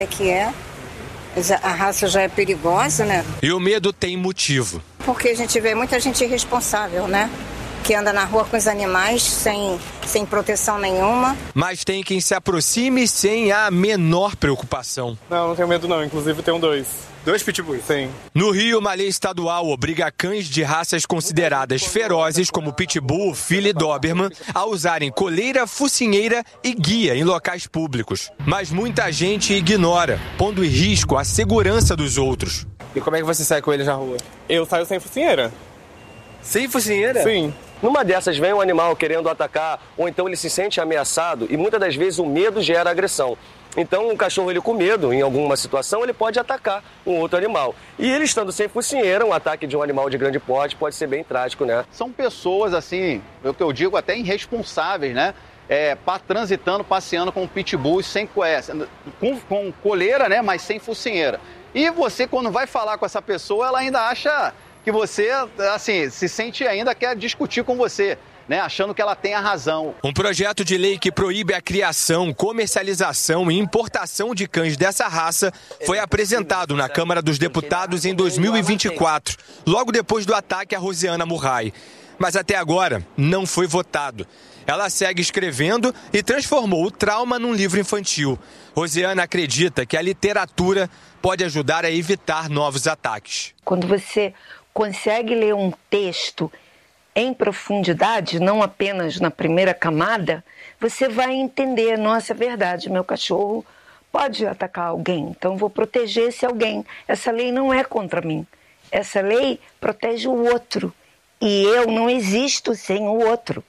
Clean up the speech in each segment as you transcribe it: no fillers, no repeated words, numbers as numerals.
A raça já é perigosa, né? E o medo tem motivo. Porque a gente vê muita gente irresponsável, né? Que anda na rua com os animais sem proteção nenhuma. Mas tem quem se aproxime sem a menor preocupação. Não tenho medo não, inclusive tenho 2. 2 pitbulls? Sim. No Rio, uma lei estadual obriga cães de raças consideradas ferozes, como Pitbull, Fila e Doberman, a usarem coleira, focinheira e guia em locais públicos. Mas muita gente ignora, pondo em risco a segurança dos outros. E como é que você sai com eles na rua? Eu saio sem focinheira. Sem focinheira? Sim. Numa dessas vem um animal querendo atacar, ou então ele se sente ameaçado e muitas das vezes o medo gera agressão. Então, um cachorro ele com medo, em alguma situação, ele pode atacar um outro animal. E ele estando sem focinheira, um ataque de um animal de grande porte pode ser bem trágico, né? São pessoas, assim, o que eu digo, até irresponsáveis, né? Transitando, passeando com pitbull sem com coleira, né? Mas sem focinheira. E você, quando vai falar com essa pessoa, ela ainda acha que você, assim, se sente ainda, quer discutir com você. Né, achando que ela tem a razão. Um projeto de lei que proíbe a criação, comercialização e importação de cães dessa raça foi apresentado na Câmara dos Deputados em 2024, logo depois do ataque a Rosiana Murray. Mas até agora não foi votado. Ela segue escrevendo e transformou o trauma num livro infantil. Rosiana acredita que a literatura pode ajudar a evitar novos ataques. Quando você consegue ler um texto em profundidade, não apenas na primeira camada, você vai entender, nossa, é verdade, meu cachorro pode atacar alguém, então vou proteger esse alguém. Essa lei não é contra mim, essa lei protege o outro e eu não existo sem o outro.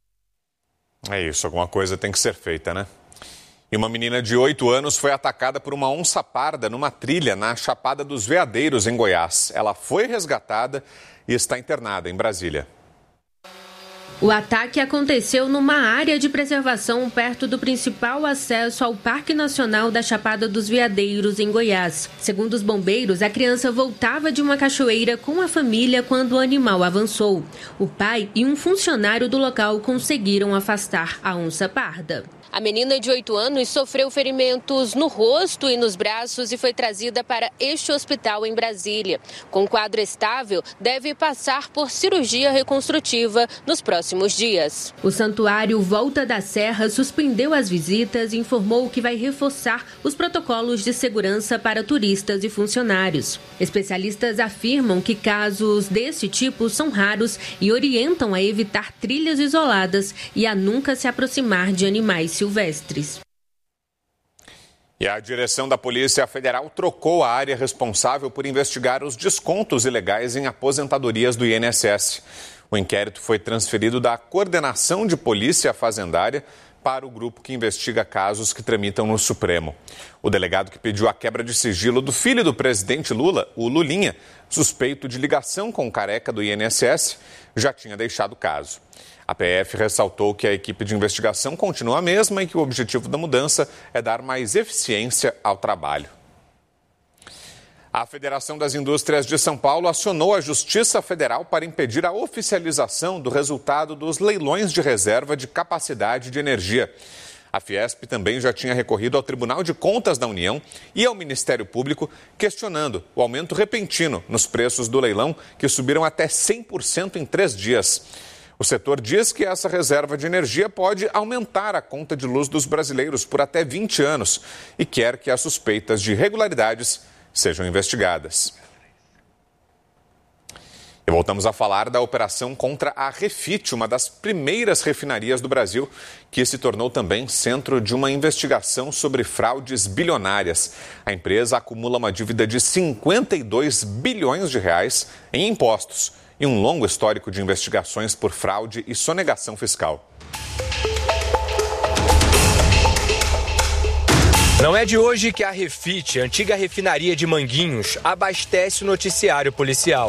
É isso, alguma coisa tem que ser feita, né? E uma menina de 8 anos foi atacada por uma onça parda numa trilha na Chapada dos Veadeiros, em Goiás. Ela foi resgatada e está internada em Brasília. O ataque aconteceu numa área de preservação perto do principal acesso ao Parque Nacional da Chapada dos Veadeiros, em Goiás. Segundo os bombeiros, a criança voltava de uma cachoeira com a família quando o animal avançou. O pai e um funcionário do local conseguiram afastar a onça parda. A menina de 8 anos sofreu ferimentos no rosto e nos braços e foi trazida para este hospital em Brasília. Com quadro estável, deve passar por cirurgia reconstrutiva nos próximos dias. O Santuário Volta da Serra suspendeu as visitas e informou que vai reforçar os protocolos de segurança para turistas e funcionários. Especialistas afirmam que casos desse tipo são raros e orientam a evitar trilhas isoladas e a nunca se aproximar de animais silvestres. E a direção da Polícia Federal trocou a área responsável por investigar os descontos ilegais em aposentadorias do INSS. O inquérito foi transferido da Coordenação de Polícia Fazendária para o grupo que investiga casos que tramitam no Supremo. O delegado que pediu a quebra de sigilo do filho do presidente Lula, o Lulinha, suspeito de ligação com o careca do INSS, já tinha deixado o caso. A PF ressaltou que a equipe de investigação continua a mesma e que o objetivo da mudança é dar mais eficiência ao trabalho. A Federação das Indústrias de São Paulo acionou a Justiça Federal para impedir a oficialização do resultado dos leilões de reserva de capacidade de energia. A Fiesp também já tinha recorrido ao Tribunal de Contas da União e ao Ministério Público, questionando o aumento repentino nos preços do leilão, que subiram até 100% em 3 dias. O setor diz que essa reserva de energia pode aumentar a conta de luz dos brasileiros por até 20 anos e quer que as suspeitas de irregularidades sejam investigadas. E voltamos a falar da operação contra a Refit, uma das primeiras refinarias do Brasil, que se tornou também centro de uma investigação sobre fraudes bilionárias. A empresa acumula uma dívida de 52 bilhões de reais em impostos e um longo histórico de investigações por fraude e sonegação fiscal. Não é de hoje que a Refit, antiga refinaria de Manguinhos, abastece o noticiário policial.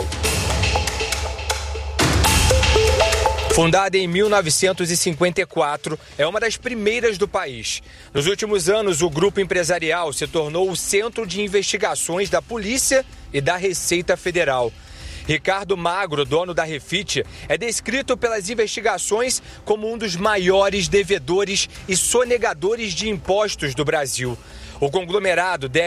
Fundada em 1954, é uma das primeiras do país. Nos últimos anos, o grupo empresarial se tornou o centro de investigações da Polícia e da Receita Federal. Ricardo Magro, dono da Refit, é descrito pelas investigações como um dos maiores devedores e sonegadores de impostos do Brasil. O conglomerado deve